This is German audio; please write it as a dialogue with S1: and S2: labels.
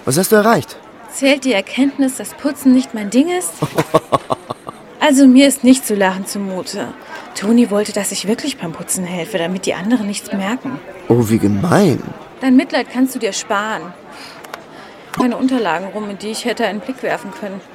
S1: Was hast du erreicht?
S2: Zählt die Erkenntnis, dass Putzen nicht mein Ding ist? Also mir ist nicht zu lachen zumute. Toni wollte, dass ich wirklich beim Putzen helfe, damit die anderen nichts merken.
S1: Oh, wie gemein.
S2: Dein Mitleid kannst du dir sparen. Meine Unterlagen rum, in die ich hätte einen Blick werfen können.